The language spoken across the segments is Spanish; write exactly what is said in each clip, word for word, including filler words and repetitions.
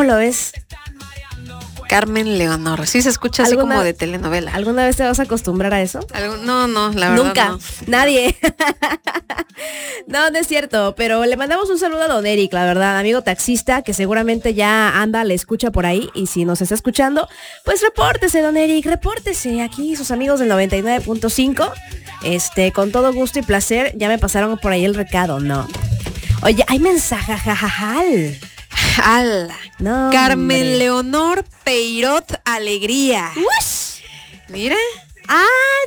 ¿Cómo lo ves? Carmen Leonor. Sí se escucha así como de telenovela. ¿Alguna vez te vas a acostumbrar a eso? No, no, la verdad Nunca, no. nadie. No, no es cierto, pero le mandamos un saludo a don Eric, la verdad, amigo taxista, que seguramente ya anda, le escucha por ahí, y si nos está escuchando, pues repórtese, don Eric, repórtese, aquí sus amigos del noventa y nueve punto cinco, este, con todo gusto y placer, ya me pasaron por ahí el recado, ¿no? Oye, hay mensaje, jajajal. Ala. No, Carmen hombre. Leonor Peirot Alegría. Ush. Mira. ¡Ah!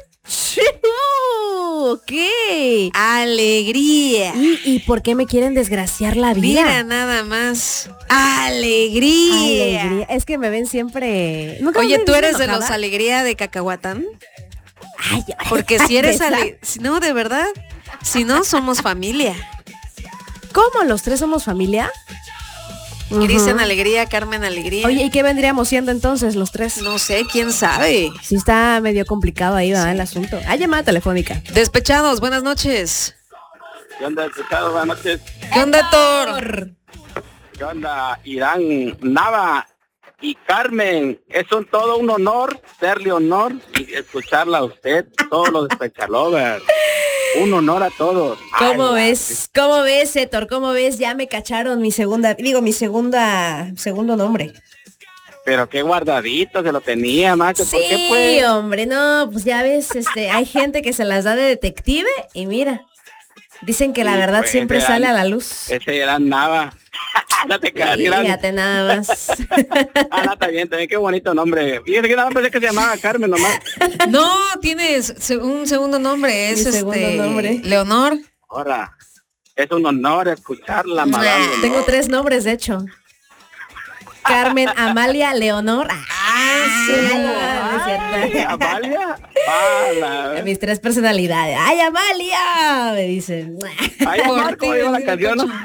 ¿Qué? Alegría. ¿Y, ¿Y por qué me quieren desgraciar la vida? Mira nada más. Alegría. Alegría. Es que me ven siempre. ¿Nunca Oye, me ¿tú ven eres de enojada? los Alegría de Cacahuatán? Ay, ay, Porque si eres esa. ale... si no, de verdad. Si no, somos familia. ¿Cómo? ¿Los tres somos familia? Y dicen Ujú. Alegría, Carmen Alegría. Oye, ¿y qué vendríamos siendo entonces los tres? No sé, quién sabe. Sí está medio complicado ahí, ¿verdad? Sí. El asunto. Hay llamada telefónica. Despechados, buenas noches. ¿Qué onda, Ricardo? Buenas noches. ¿Qué onda, Thor? ¿Qué onda, Irán Nava y Carmen? Es un todo un honor serle honor y escucharla a usted, todos los despechalovers. Un honor a todos. ¿Cómo Ay, ves? ¿Cómo ves, Héctor? ¿Cómo ves? Ya me cacharon mi segunda, digo, mi segunda, segundo nombre. Pero qué guardadito se lo tenía, macho. ¿Por qué Sí, pues? hombre, no, pues ya ves, este, hay gente que se las da de detective y mira, dicen que la Sí, verdad pues, siempre Irán- sale a la luz. Ese Irán Nava. No te cagas, Irán. Fíjate nada más. Ah, no, está bien, también qué bonito nombre. Fíjate que nada más pensé que se llamaba Carmen nomás. No, tienes se- un segundo nombre, es Mi este segundo nombre. Leonor. Ahora, es un honor escucharla, madame. ¿no? Tengo tres nombres, de hecho. Carmen, Amalia, Leonor. Ah, sí. No, es Ay, cierto. Amalia. Ah, la- Mis tres personalidades. ¡Ay, Amalia! Me dicen. Ay, amor, ¿cómo iba la canción? ¿No?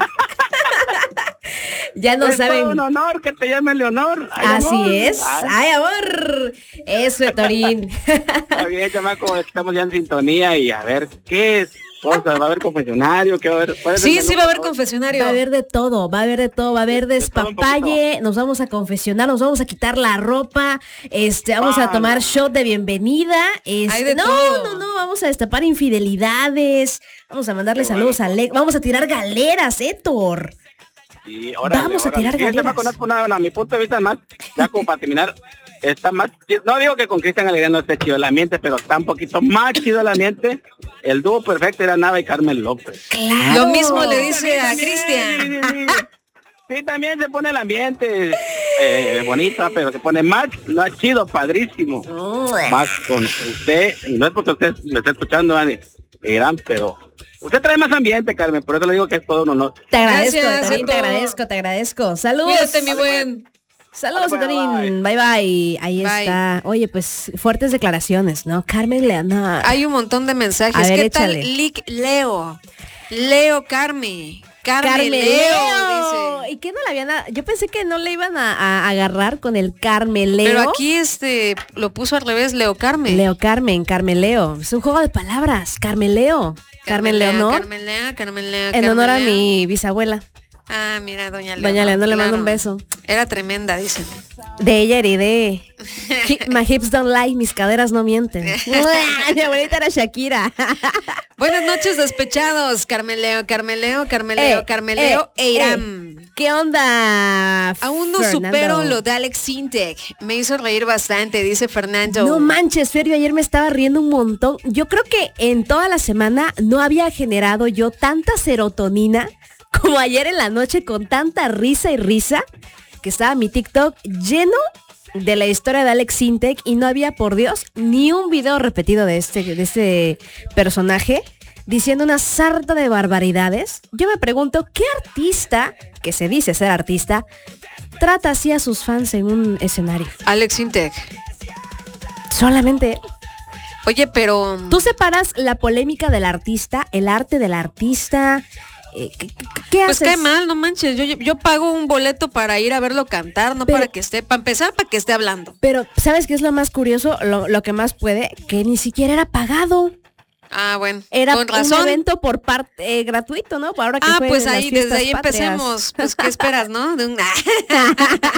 Ya no Es todo saben. un honor que te llame Leonor. Ay, Así amor. es. Ay, ¡Ay, amor! Eso, Torín. está bien, chamaco, estamos ya en sintonía y a ver qué cosas. ¿Va a haber confesionario? ¿Qué va a haber? ¿Cuál es el Sí, menú, sí va a haber por favor? confesionario. Va a haber de todo, va a haber de todo, va a haber De todo un despapalle, nos vamos a confesionar, nos vamos a quitar la ropa, este, vamos a Ah, tomar no. shot de bienvenida, este, Hay de no, todo. no, no, vamos a destapar infidelidades, vamos a mandarle Qué saludos bueno. a Le, vamos a tirar galeras, Héctor. Sí, órale, Vamos a órale. tirar Sí, este galeras. me conozco una, a mi punto de vista más, ya como para terminar, está más, no digo que con Cristian Alegría no esté chido el ambiente, pero está un poquito más chido el ambiente. El dúo perfecto era Nava y Carmen López. Lo mismo le dice a Cristian. Sí, sí, sí. Sí, también se pone el ambiente eh, bonito, pero se pone más, no es chido, padrísimo. Más con usted, y no es porque usted me está escuchando, Dani, Irán, pero usted trae más ambiente, Carmen, por eso le digo que es todo un honor. Te agradezco, Gracias, Torín, te Héctor. agradezco, te agradezco. Saludos. Cuídate, mi buen. Saludos, Bye, Torín. Bye, bye. Ahí Bye. está. Oye, pues fuertes declaraciones, ¿no? Carmen Leonor. Hay un montón de mensajes. A ver, ¿Qué échale. tal Lick Leo? Leo Carmen. Carmen, Carmen Leo, Leo. dice. ¿Y qué no la habían a- Yo pensé que no le iban a, a agarrar con el Carmen Leo. Pero aquí este lo puso al revés, Leo Carmen. Leo Carmen, Carmen Leo. Es un juego de palabras. Carmen Leo. Carmen Leo, Leonor. Carmen Leo, Carmen Leo. En Carmen honor a Leo. mi bisabuela. Ah, mira, doña Leo. Doña Leonor le mando claro. un beso. Era tremenda, dicen. De ella heredé. Hi- My hips don't lie, mis caderas no mienten. Mi abuelita era Shakira. Buenas noches, despechados. Carmen Leo, Carmen Leo, Carmen Leo, Eh, Carmen eh, Leo e eh. Irán. ¿Qué onda? Aún no Fernando? supero lo de Alex Sintek. Me hizo reír bastante, dice Fernando. No manches, Fer, yo ayer me estaba riendo un montón. Yo creo que en toda la semana no había generado yo tanta serotonina como ayer en la noche con tanta risa y risa que estaba mi TikTok lleno de la historia de Alex Sintek y no había, por Dios, ni un video repetido de este, de este personaje diciendo una sarta de barbaridades. Yo me pregunto, ¿qué artista, que se dice ser artista, trata así a sus fans en un escenario? Alex Sintek. Solamente él. Oye, pero ¿Tú separas la polémica del artista, el arte del artista? Eh, ¿qué, qué- qué pues haces? cae mal, no manches. Yo, yo pago un boleto para ir a verlo cantar, no Pero- para que esté, para empezar, para que esté hablando. Pero, ¿sabes qué es lo más curioso? Lo, lo que más puede, que ni siquiera era pagado. Ah, bueno, Era con un razón. evento por parte eh, gratuito, ¿no? Ahora que Ah, fue pues en las ahí, desde fiestas ahí patrias. empecemos. Pues, ¿qué esperas, no? De un...